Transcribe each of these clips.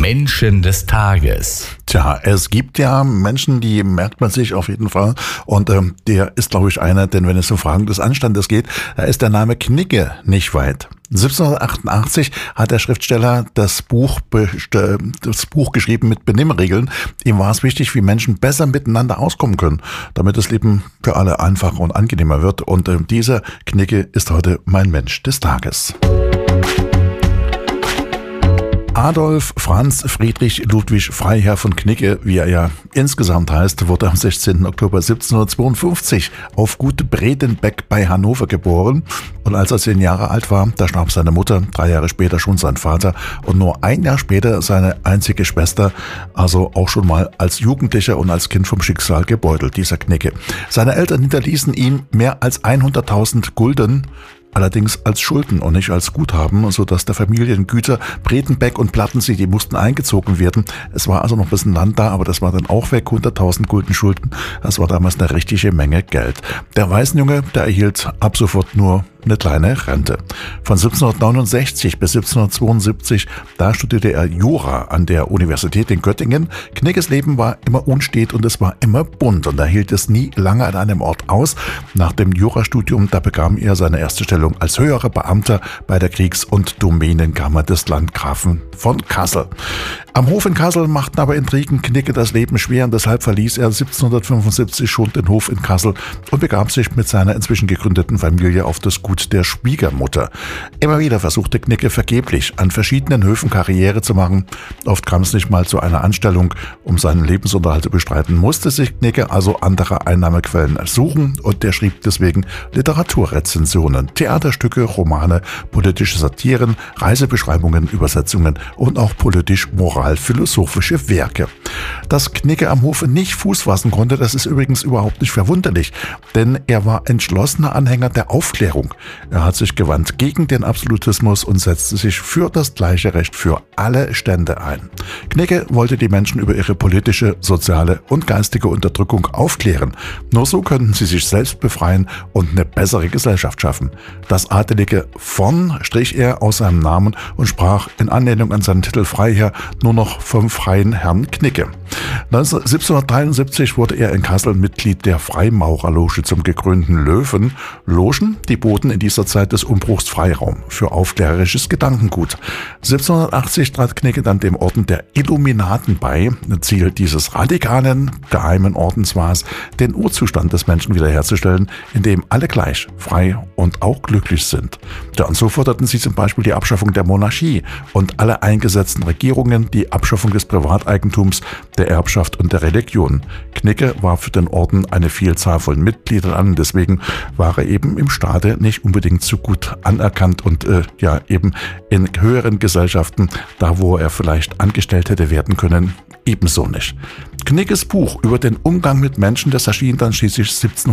Menschen des Tages. Tja, es gibt ja Menschen, die merkt man sich auf jeden Fall. Und der ist, glaube ich, einer, denn wenn es um Fragen des Anstandes geht, da ist der Name Knigge nicht weit. 1788 hat der Schriftsteller das Buch geschrieben mit Benimmregeln. Ihm war es wichtig, wie Menschen besser miteinander auskommen können, damit das Leben für alle einfacher und angenehmer wird. Und dieser Knigge ist heute mein Mensch des Tages. Adolf Franz Friedrich Ludwig Freiherr von Knigge, wie er ja insgesamt heißt, wurde am 16. Oktober 1752 auf Gut Bredenbeck bei Hannover geboren. Und als er 10 Jahre alt war, da starb seine Mutter, 3 Jahre später schon sein Vater und nur 1 Jahr später seine einzige Schwester, also auch schon mal als Jugendlicher und als Kind vom Schicksal gebeutelt, dieser Knigge. Seine Eltern hinterließen ihm mehr als 100.000 Gulden, allerdings als Schulden und nicht als Guthaben, sodass der Familiengüter Bredenbeck und Plattensee, die mussten eingezogen werden. Es war also noch ein bisschen Land da, aber das war dann auch weg, 100.000 Gulden Schulden. Das war damals eine richtige Menge Geld. Der Waisenjunge, der erhielt ab sofort nur eine kleine Rente. Von 1769 bis 1772, da studierte er Jura an der Universität in Göttingen. Knigges Leben war immer unstet und es war immer bunt und er hielt es nie lange an einem Ort aus. Nach dem Jurastudium, da bekam er seine erste Stellung als höherer Beamter bei der Kriegs- und Domänenkammer des Landgrafen von Kassel. Am Hof in Kassel machten aber Intrigen Knigge das Leben schwer und deshalb verließ er 1775 schon den Hof in Kassel und begab sich mit seiner inzwischen gegründeten Familie auf das Gut der Schwiegermutter. Immer wieder versuchte Knigge vergeblich an verschiedenen Höfen Karriere zu machen. Oft kam es nicht mal zu einer Anstellung, um seinen Lebensunterhalt zu bestreiten, musste sich Knigge also andere Einnahmequellen suchen und der schrieb deswegen Literaturrezensionen, Theaterstücke, Romane, politische Satiren, Reisebeschreibungen, Übersetzungen und auch politisch-moral-philosophische Werke. Dass Knigge am Hofe nicht Fuß fassen konnte, das ist übrigens überhaupt nicht verwunderlich, denn er war entschlossener Anhänger der Aufklärung. Er hat sich gewandt gegen den Absolutismus und setzte sich für das gleiche Recht für alle Stände ein. Knigge wollte die Menschen über ihre politische, soziale und geistige Unterdrückung aufklären. Nur so könnten sie sich selbst befreien und eine bessere Gesellschaft schaffen. Das adelige von strich er aus seinem Namen und sprach in Anlehnung an seinen Titel Freiherr nur noch vom freien Herrn Knigge. 1773 wurde er in Kassel Mitglied der Freimaurerloge zum gekrönten Löwen. Logen, die boten in dieser Zeit des Umbruchs Freiraum für aufklärerisches Gedankengut. 1780 trat Knigge dann dem Orden der Illuminaten bei. Ziel dieses radikalen, geheimen Ordens war es, den Urzustand des Menschen wiederherzustellen, in dem alle gleich, frei und auch glücklich sind. Ja, und so forderten sie zum Beispiel die Abschaffung der Monarchie und alle eingesetzten Regierungen die Abschaffung des Privateigentums, der Erbschaft und der Religion. Knigge war für den Orden eine Vielzahl von Mitgliedern an, deswegen war er eben im Staate nicht unbedingt so gut anerkannt und eben in höheren Gesellschaften, da wo er vielleicht angestellt hätte werden können, ebenso nicht. Knigges Buch über den Umgang mit Menschen, das erschien dann schließlich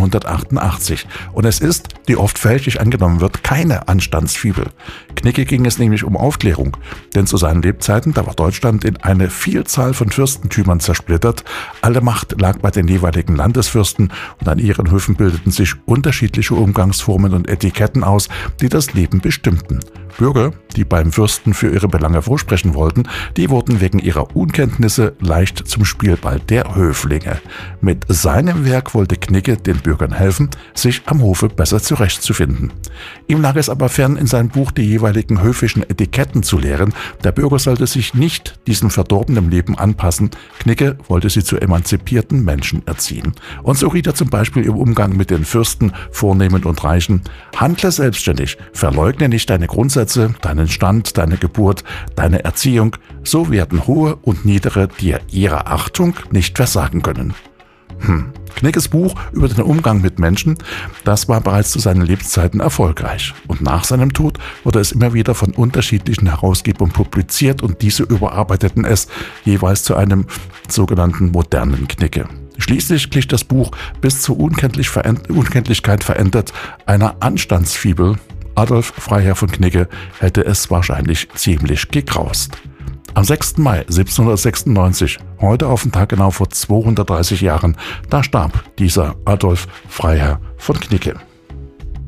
1788 und es ist, die oft fälschlich angenommen wird, keine Anstandsfibel. Knigge ging es nämlich um Aufklärung, denn zu seinen Lebzeiten, da war Deutschland in eine Vielzahl von Fürstentümern zersplittert, alle Macht lag bei den jeweiligen Landesfürsten und an ihren Höfen bildeten sich unterschiedliche Umgangsformen und Etiketten aus, die das Leben bestimmten. Bürger, die beim Fürsten für ihre Belange vorsprechen wollten, die wurden wegen ihrer Unkenntnisse leicht zum Spielball der Höflinge. Mit seinem Werk wollte Knigge den Bürgern helfen, sich am Hofe besser zurechtzufinden. Ihm lag es aber fern, in seinem Buch die jeweiligen höfischen Etiketten zu lehren. Der Bürger sollte sich nicht diesem verdorbenen Leben anpassen. Knigge wollte sie zu emanzipierten Menschen erziehen. Und so riet er zum Beispiel im Umgang mit den Fürsten, Vornehmen und Reichen: Handle selbstständig, verleugne nicht deine Grundsätze, deinen Stand, deine Geburt, deine Erziehung, so werden Hohe und Niedere dir ihre Achtung nicht versagen können. Knigges Buch über den Umgang mit Menschen, das war bereits zu seinen Lebzeiten erfolgreich. Und nach seinem Tod wurde es immer wieder von unterschiedlichen Herausgebern publiziert und diese überarbeiteten es jeweils zu einem sogenannten modernen Knigge. Schließlich glich das Buch bis zur Unkenntlichkeit verändert einer Anstandsfibel. Adolf Freiherr von Knigge hätte es wahrscheinlich ziemlich gegraust. Am 6. Mai 1796, heute auf den Tag genau vor 230 Jahren, da starb dieser Adolf Freiherr von Knigge.